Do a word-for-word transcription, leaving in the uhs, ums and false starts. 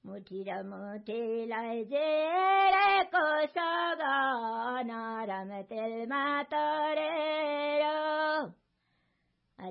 मुठी र मुठीलाई जेरेको सगन रम तेलमा तरे